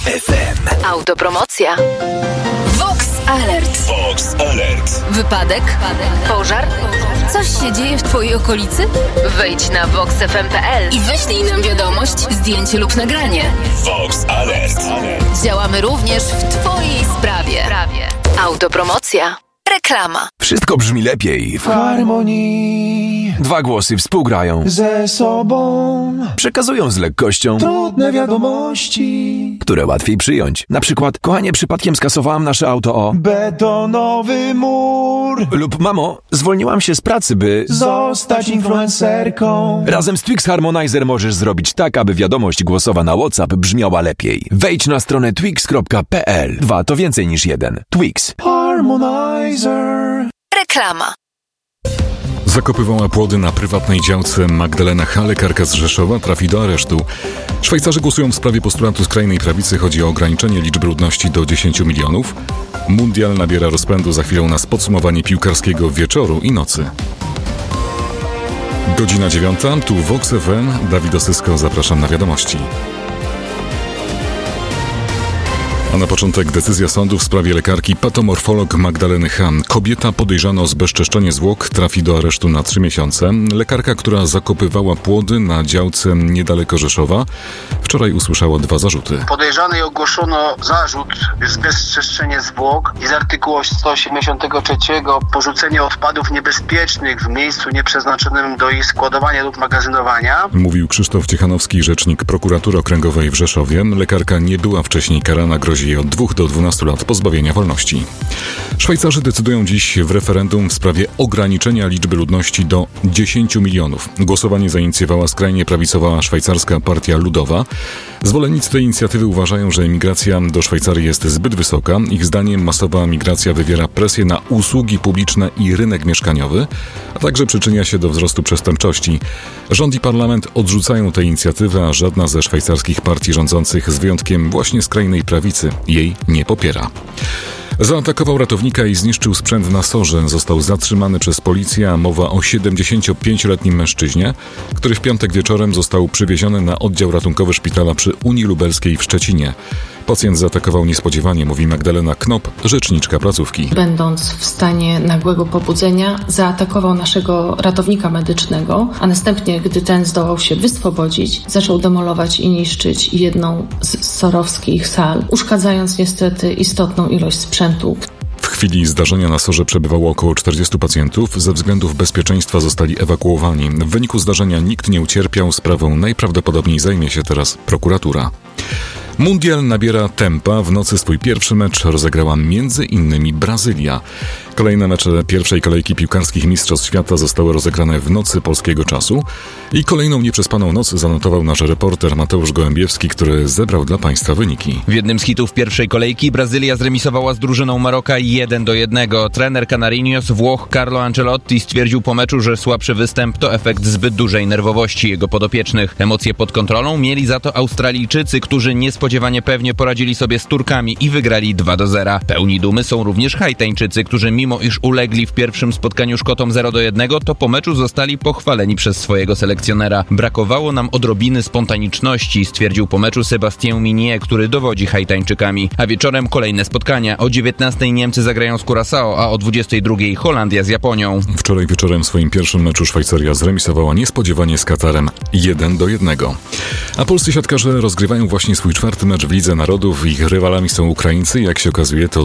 FM. Autopromocja. Vox Alert. Vox Alert. Wypadek? Pożar? Coś się dzieje w twojej okolicy? Wejdź na voxfm.pl i wyślij nam wiadomość, zdjęcie lub nagranie. Vox Alert. Działamy również w twojej sprawie. Autopromocja. Reklama. Wszystko brzmi lepiej w harmonii. Dwa głosy współgrają Ze sobą przekazują z lekkością trudne wiadomości, które łatwiej przyjąć. Na przykład: kochanie, przypadkiem skasowałam nasze auto o betonowy mur. Lub: mamo, zwolniłam się z pracy, by zostać influencerką. Razem z Twix Harmonizer możesz zrobić tak, aby wiadomość głosowa na WhatsApp brzmiała lepiej. Wejdź na stronę twix.pl. 2 to więcej niż 1. Twix Harmonizer. Reklama. Zakopywała płody na prywatnej działce. Magdalena H., lekarka z Rzeszowa, trafi do aresztu. Szwajcarzy głosują w sprawie postulatu skrajnej prawicy. Chodzi o ograniczenie liczby ludności do 10 milionów. Mundial nabiera rozpędu. Za chwilę nas podsumowanie piłkarskiego wieczoru i nocy. Godzina 9. Tu Vox FM. Dawid Osysko, zapraszam na wiadomości. A na początek decyzja sądu w sprawie lekarki patomorfolog Magdaleny H. Kobieta podejrzana o zbezczeszczenie zwłok trafi do aresztu na 3 miesiące. Lekarka, która zakopywała płody na działce niedaleko Rzeszowa, wczoraj usłyszała 2 zarzuty. Podejrzanej ogłoszono zarzut zbezczeszczenie zwłok i z artykułu 183 porzucenie odpadów niebezpiecznych w miejscu nieprzeznaczonym do ich składowania lub magazynowania. Mówił Krzysztof Ciechanowski, rzecznik prokuratury okręgowej w Rzeszowie. Lekarka nie była wcześniej karana, grozi jej od 2 do 12 lat pozbawienia wolności. Szwajcarzy decydują dziś w referendum w sprawie ograniczenia liczby ludności do 10 milionów. Głosowanie zainicjowała skrajnie prawicowa szwajcarska Partia Ludowa. Zwolennicy tej inicjatywy uważają, że migracja do Szwajcarii jest zbyt wysoka. Ich zdaniem masowa migracja wywiera presję na usługi publiczne i rynek mieszkaniowy, a także przyczynia się do wzrostu przestępczości. Rząd i parlament odrzucają tę inicjatywę, a żadna ze szwajcarskich partii rządzących, z wyjątkiem właśnie skrajnej prawicy, jej nie popiera. Zaatakował ratownika i zniszczył sprzęt na Sorze. Został zatrzymany przez policję, a mowa o 75-letnim mężczyźnie, który w piątek wieczorem został przywieziony na oddział ratunkowy szpitala przy Unii Lubelskiej w Szczecinie. Pacjent zaatakował niespodziewanie, mówi Magdalena Knop, rzeczniczka placówki. Będąc w stanie nagłego pobudzenia, zaatakował naszego ratownika medycznego, a następnie, gdy ten zdołał się wyswobodzić, zaczął demolować i niszczyć jedną z sorowskich sal, uszkadzając niestety istotną ilość sprzętu. W chwili zdarzenia na Sorze przebywało około 40 pacjentów. Ze względów bezpieczeństwa zostali ewakuowani. W wyniku zdarzenia nikt nie ucierpiał. Sprawą najprawdopodobniej zajmie się teraz prokuratura. Mundial nabiera tempa. W nocy swój pierwszy mecz rozegrała m.in. Brazylia. Kolejne mecze pierwszej kolejki piłkarskich Mistrzostw Świata zostały rozegrane w nocy polskiego czasu i kolejną nieprzespaną noc zanotował nasz reporter Mateusz Gołębiewski, który zebrał dla Państwa wyniki. W jednym z hitów pierwszej kolejki Brazylia zremisowała z drużyną Maroka 1-1. Trener Canarinos, Włoch Carlo Ancelotti, stwierdził po meczu, że słabszy występ to efekt zbyt dużej nerwowości jego podopiecznych. Emocje pod kontrolą mieli za to Australijczycy, którzy niespodziewanie pewnie poradzili sobie z Turkami i wygrali 2-0. Pełni dumy są również Haitańczycy, którzy mimo iż ulegli w pierwszym spotkaniu Szkotom 0-1, to po meczu zostali pochwaleni przez swojego selekcjonera. Brakowało nam odrobiny spontaniczności, stwierdził po meczu Sébastien Minier, który dowodzi Haitańczykami. A wieczorem kolejne spotkania. O 19:00 Niemcy zagrają z Curaçao, a o 22:00 Holandia z Japonią. Wczoraj wieczorem w swoim pierwszym meczu Szwajcaria zremisowała niespodziewanie z Katarem 1-1. A polscy siatkarze rozgrywają właśnie swój 4. mecz w Lidze Narodów. Ich rywalami są Ukraińcy. Jak się okazuje, to